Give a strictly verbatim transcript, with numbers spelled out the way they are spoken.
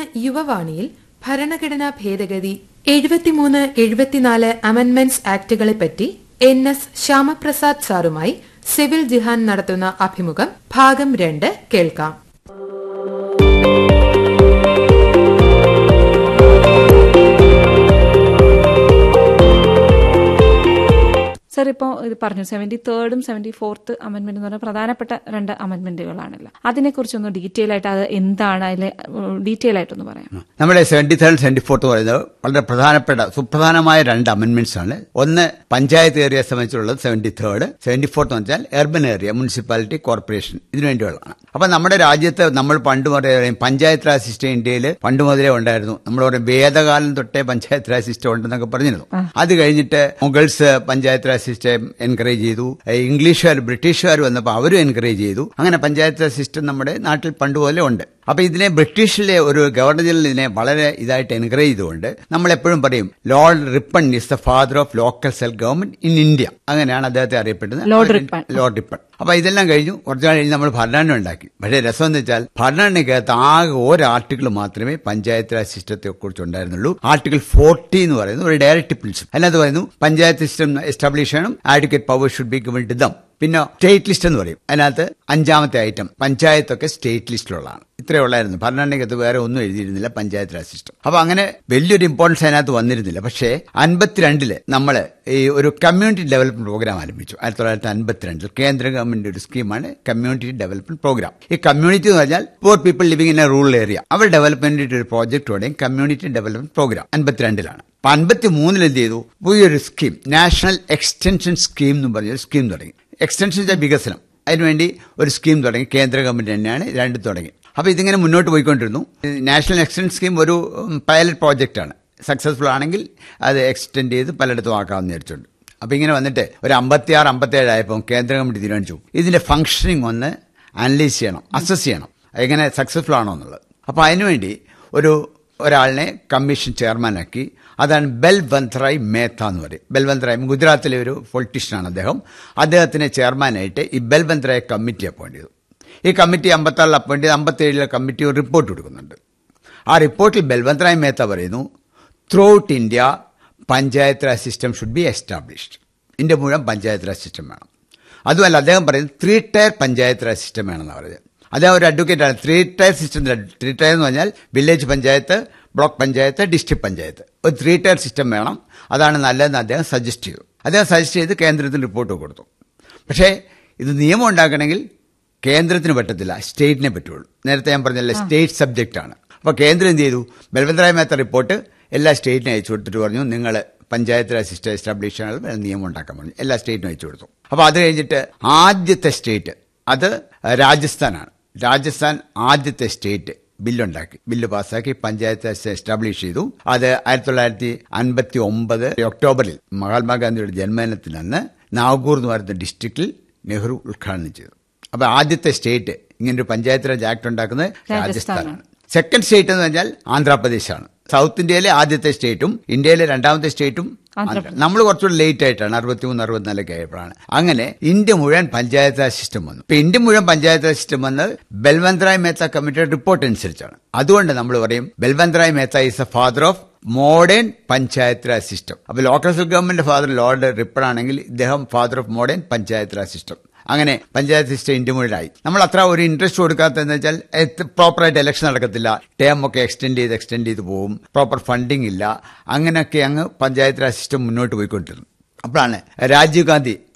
യുവവാണിയിൽ ഭരണഘടനാ ഭേദഗതി എഴുപത്തിമൂന്ന് എഴുപത്തിനാല് amendments ആക്ടുകളെപ്പറ്റി N S Shyamaprasad സാറുമായി civil Jihan നടത്തുന്ന അഭിമുഖം ഭാഗം രണ്ട് കേൾക്കാം. സർ, ഇപ്പോൾ ഇത് പറഞ്ഞു സെവന്റി തേർഡും സെവന്റി ഫോർത്ത് അമെന്റ്മെന്റ് എന്ന് പറഞ്ഞാൽ പ്രധാനപ്പെട്ട രണ്ട് അമെന്റ്മെന്റുകളാണല്ലോ. അതിനെക്കുറിച്ചൊന്ന് ഡീറ്റെയിൽ ആയിട്ട് അത് എന്താണ് അതിലെ ഡീറ്റെയിൽ ആയിട്ടൊന്ന് പറയാം. നമ്മുടെ സെവന്റി തേർഡ് സെവന്റി ഫോർത്ത് പറയുന്നത് വളരെ പ്രധാനപ്പെട്ട സുപ്രധാനമായ രണ്ട് അമെന്റ്മെന്റ്സ് ആണ്. ഒന്ന് panchayat ഏരിയയെ സംബന്ധിച്ചുള്ളത് seventy third, seventy fourth എന്ന് വെച്ചാൽ എർബൻ ഏരിയ, മുനിസിപ്പാലിറ്റി, കോർപ്പറേഷൻ, ഇതിനു വേണ്ടിയുള്ളതാണ്. അപ്പൊ നമ്മുടെ രാജ്യത്ത് നമ്മൾ പണ്ട് പറയും പഞ്ചായത്ത് രാജ് സിസ്റ്റം ഇന്ത്യയിൽ പണ്ട് മുതലേ ഉണ്ടായിരുന്നു. നമ്മൾ പറയും വേദകാലം തൊട്ടേ പഞ്ചായത്ത് രാജ് സിസ്റ്റം ഉണ്ടെന്നൊക്കെ പറഞ്ഞിരുന്നു. അത് കഴിഞ്ഞിട്ട് Mughals panchayat Raj system encourage ചെയ്തു. ഇംഗ്ലീഷുകാർ ബ്രിട്ടീഷുകാർ വന്നപ്പോൾ അവരും എൻകറേജ് ചെയ്തു. അങ്ങനെ പഞ്ചായത്ത് രാജ് സിസ്റ്റം നമ്മുടെ നാട്ടിൽ പണ്ടുപോലെ ഉണ്ട്. അപ്പൊ ഇതിനെ ബ്രിട്ടീഷിലെ ഒരു ഗവർണർ ജനറൽ ഇതിനെ വളരെ ഇതായിട്ട് എൻകറേജ് ചെയ്തുകൊണ്ട് നമ്മൾ എപ്പോഴും പറയും Lord Ripon is the father of local self government in India. അങ്ങനെയാണ് അദ്ദേഹത്തെ അറിയപ്പെടുന്നത്, ലോർഡ് റിപ്പൺ. Lord Ripon. അപ്പൊ ഇതെല്ലാം കഴിഞ്ഞു. കുറച്ചു കഴിഞ്ഞ് നമ്മൾ ഭരണഘടന ഉണ്ടാക്കി. പക്ഷേ രസം എന്ന് വെച്ചാൽ ഭരണഘടനയ്ക്കകത്ത് ആകെ ഒരു ആർട്ടിക്കിൾ മാത്രമേ പഞ്ചായത്ത് രാജ് സിസ്റ്റത്തെ കുറിച്ച് ഉണ്ടായിരുന്നുള്ളൂ. ആർട്ടിക്കിൾ ഫോർട്ടി എന്ന് പറയുന്നത് ഒരു ഡയറക്റ്റീവ് പ്രിൻസിപ്പിൾ. അതിനകത്ത് പറയുന്നു പഞ്ചായത്ത് സിസ്റ്റം എസ്റ്റാബ്ലിഷ് ചെയ്യണം, advocate power should be given to them. പിന്നെ സ്റ്റേറ്റ് ലിസ്റ്റ് എന്ന് പറയും. അതിനകത്ത് അഞ്ചാമത്തെ ഐറ്റം പഞ്ചായത്തൊക്കെ സ്റ്റേറ്റ് ലിസ്റ്റിലുള്ളതാണ്. ഇത്രയേ ഉള്ളായിരുന്നു. ഭരണഘടനയ്ക്കകത്ത് വേറെ ഒന്നും എഴുതിയിരുന്നില്ല പഞ്ചായത്ത് രാജ് സിസ്റ്റം. അപ്പൊ അങ്ങനെ വലിയൊരു ഇമ്പോർട്ടൻസ് അതിനകത്ത് വന്നിരുന്നില്ല. പക്ഷേ അൻപത്തിരണ്ടില് നമ്മൾ ഈ ഒരു കമ്മ്യൂണിറ്റി ഡെവലപ്മെന്റ് പ്രോഗ്രാം ആരംഭിച്ചു. ആയിരത്തി തൊള്ളായിരത്തി അൻപത്തിരണ്ടിൽ കേന്ദ്ര ഗവൺമെന്റ് ഒരു സ്കീമാണ് കമ്മ്യൂണിറ്റി ഡെവലപ്മെന്റ് പ്രോഗ്രാം. ഈ കമ്മ്യൂണിറ്റി എന്ന് പറഞ്ഞാൽ പോർ people living in A rural area, അവർ ഡെവലപ്മെന്റിന്റെ ഒരു പ്രോജക്റ്റോടെയും കമ്മ്യൂണിറ്റി ഡെവലപ്മെന്റ് പ്രോഗ്രാം അൻപത്തിരണ്ടിലാണ്. അപ്പൊ അൻപത്തി മൂന്നിൽ എന്ത് ചെയ്തു, പുതിയൊരു സ്കീം നാഷണൽ എക്സ്റ്റൻഷൻ സ്കീം എന്ന് പറഞ്ഞൊരു സ്കീം തുടങ്ങി. എക്സ്റ്റൻഷൻ വികസനം, അതിനുവേണ്ടി ഒരു സ്കീം തുടങ്ങി. കേന്ദ്ര ഗവൺമെന്റ് തന്നെയാണ് രണ്ടും തുടങ്ങി. അപ്പൊ ഇതിങ്ങനെ മുന്നോട്ട് പോയിക്കൊണ്ടിരുന്നു. നാഷണൽ എക്സ്റ്റൻഷൻ സ്കീം ഒരു പൈലറ്റ് പ്രോജക്റ്റാണ്. സക്സസ്ഫുൾ ആണെങ്കിൽ അത് എക്സ്റ്റെൻഡ് ചെയ്ത് പലയിടത്തും ആക്കാമെന്ന് വിചാരിച്ചുണ്ട്. അപ്പൊ ഇങ്ങനെ വന്നിട്ട് ഒരു അമ്പത്തിയാറ് അമ്പത്തേഴ് ആയപ്പോൾ കേന്ദ്ര ഗവൺമെന്റ് തീരുമാനിച്ചു ഇതിന്റെ ഫംഗ്ഷനിങ് ഒന്ന് അനലൈസ് ചെയ്യണം, അസസ് ചെയ്യണം, എങ്ങനെ സക്സസ്ഫുൾ ആണോ എന്നുള്ളത്. അപ്പൊ അതിനുവേണ്ടി ഒരു ഒരാളിനെ കമ്മീഷൻ ചെയർമാനാക്കി. അതാണ് ബൽവന്ത്രായ് മേത്ത എന്ന് പറയും. ബൽവന്ത്രായ് ഗുജറാത്തിലെ ഒരു പൊളിറ്റീഷ്യനാണ് അദ്ദേഹം. അദ്ദേഹത്തിനെ ചെയർമാനായിട്ട് ഈ ബൽവന്ത്രായ് കമ്മിറ്റി അപ്പോയിന്റ് ചെയ്തു. ഈ കമ്മിറ്റി അമ്പത്താറിൽ അപ്പോയിന്റ് ചെയ്ത് അമ്പത്തേഴിലെ കമ്മിറ്റി ഒരു റിപ്പോർട്ട് കൊടുക്കുന്നുണ്ട്. ആ റിപ്പോർട്ടിൽ ബൽവന്ത്രായ് മേത്ത പറയുന്നു through out India panchayat Raj system should be established. India മുഴുവൻ പഞ്ചായത്ത് രാജ് സിസ്റ്റം വേണം. അതുമല്ല അദ്ദേഹം പറയുന്നത് three tier panchayat Raj system വേണമെന്നാണ് പറയുന്നത്. അദ്ദേഹം ഒരു അഡ്വക്കേറ്റാണ്. Three tier system, three tier എന്ന് പറഞ്ഞാൽ village panchayat, block panchayat, district panchayat, ഒരു ത്രീ ടയർ സിസ്റ്റം വേണം, അതാണ് നല്ലതെന്ന് അദ്ദേഹം സജസ്റ്റ് ചെയ്തു. അദ്ദേഹം സജസ്റ്റ് ചെയ്ത് കേന്ദ്രത്തിന് റിപ്പോർട്ട് കൊടുത്തു. പക്ഷേ ഇത് നിയമം ഉണ്ടാക്കണമെങ്കിൽ കേന്ദ്രത്തിന് പറ്റത്തില്ല, സ്റ്റേറ്റിനെ പറ്റുള്ളൂ. നേരത്തെ ഞാൻ പറഞ്ഞല്ലേ സ്റ്റേറ്റ് സബ്ജക്റ്റ് ആണ്. അപ്പോൾ കേന്ദ്രം എന്ത് ചെയ്തു, ബൽവന്ത്രായ് മേത്ത റിപ്പോർട്ട് എല്ലാ സ്റ്റേറ്റിനും അയച്ചു കൊടുത്തിട്ട് പറഞ്ഞു നിങ്ങൾ പഞ്ചായത്ത് രാജ് സിസ്റ്റം എസ്റ്റാബ്ലിഷ് ചെയ്യാൻ നിയമം ഉണ്ടാക്കാൻ പറഞ്ഞു. എല്ലാ സ്റ്റേറ്റിനും അയച്ചു കൊടുത്തു. അപ്പോൾ അത് കഴിഞ്ഞിട്ട് ആദ്യത്തെ സ്റ്റേറ്റ് അത് രാജസ്ഥാനാണ്. രാജസ്ഥാൻ ആദ്യത്തെ സ്റ്റേറ്റ് ബില്ലുണ്ടാക്കി, ബില്ല് പാസ്സാക്കി പഞ്ചായത്ത് രാജ് എസ്റ്റാബ്ലിഷ് ചെയ്തു. അത് ആയിരത്തി തൊള്ളായിരത്തി അൻപത്തി ഒമ്പത് ഒക്ടോബറിൽ മഹാത്മാഗാന്ധിയുടെ ജന്മദിനത്തിനന്ന് നാഗൂർ എന്ന് പറയുന്ന ഡിസ്ട്രിക്റ്റിൽ നെഹ്റു ഉദ്ഘാടനം ചെയ്തു. അപ്പൊ ആദ്യത്തെ സ്റ്റേറ്റ് ഇങ്ങനൊരു പഞ്ചായത്ത് രാജ് ആക്ട് ഉണ്ടാക്കുന്നത് രാജസ്ഥാനാണ്. സെക്കൻഡ് സ്റ്റേറ്റ് എന്ന് പറഞ്ഞാൽ ആന്ധ്രാപ്രദേശാണ്. സൗത്ത് ഇന്ത്യയിലെ ആദ്യത്തെ സ്റ്റേറ്റും ഇന്ത്യയിലെ രണ്ടാമത്തെ സ്റ്റേറ്റും നമ്മൾ കുറച്ചുകൂടി ലേറ്റ് ആയിട്ടാണ്, അറുപത്തിമൂന്ന് അറുപത്തിനാലൊക്കെ ആയപ്പോഴാണ്. അങ്ങനെ ഇന്ത്യ മുഴുവൻ പഞ്ചായത്ത് രാജ് സിസ്റ്റം വന്നു. ഇപ്പൊ ഇന്ത്യ മുഴുവൻ പഞ്ചായത്ത് രാജ് സിസ്റ്റം വന്നത് ബൽവന്ത്രായ് മേത്ത കമ്മിറ്റിയുടെ റിപ്പോർട്ട് അനുസരിച്ചാണ്. അതുകൊണ്ട് നമ്മൾ പറയും Balwantrai Mehta is A father of modern panchayat Raj system. അപ്പൊ local government father Lord Ripon ആണെങ്കിൽ ഇദ്ദേഹം father of modern panchayat Raj system. അങ്ങനെ പഞ്ചായത്ത് സിസ്റ്റം ഇന്ത്യ മുഴുവനായി. നമ്മൾ അത്ര ഒരു ഇൻട്രസ്റ്റ് കൊടുക്കാത്തതെന്ന് വെച്ചാൽ പ്രോപ്പറായിട്ട് ഇലക്ഷൻ നടക്കത്തില്ല, ടേം ഒക്കെ എക്സ്റ്റെൻഡ് ചെയ്ത് എക്സ്റ്റെൻഡ് ചെയ്ത് പോകും, പ്രോപ്പർ ഫണ്ടിങ് ഇല്ല, അങ്ങനെയൊക്കെ അങ്ങ് പഞ്ചായത്ത് രാജ് സിസ്റ്റം മുന്നോട്ട് പോയിക്കൊണ്ടിരുന്നു. അപ്പോഴാണ് രാജീവ് ഗാന്ധി